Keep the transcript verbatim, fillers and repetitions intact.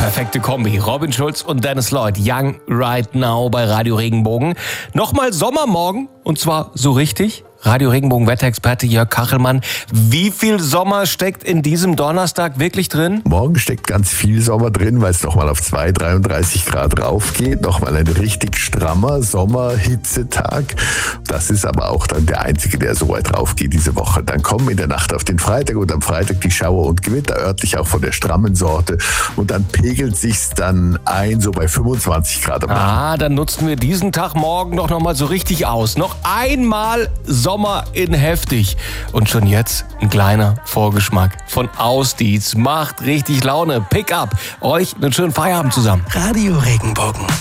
perfekte Kombi. Robin Schulz und Dennis Lloyd. Young Right Now bei Radio Regenbogen. Nochmal Sommermorgen. Und zwar so richtig. Radio Regenbogen Wetterexperte Jörg Kachelmann. Wie viel Sommer steckt in diesem Donnerstag wirklich drin? Morgen steckt ganz viel Sommer drin, weil es nochmal auf zwei, dreiunddreißig Grad raufgeht. Nochmal ein richtig strammer Sommerhitzetag. Das ist aber auch dann der einzige, der so weit raufgeht diese Woche. Dann kommen in der Nacht auf den Freitag und am Freitag die Schauer und Gewitter, örtlich auch von der strammen Sorte. Und dann pegelt sich's dann ein, so bei fünfundzwanzig Grad am Abend. Ah, dann nutzen wir diesen Tag morgen doch nochmal so richtig aus. Noch einmal Sommer in heftig. Und schon jetzt ein kleiner Vorgeschmack von Ausdietz. Macht richtig Laune. Pick up. Euch einen schönen Feierabend zusammen. Radio Regenbogen.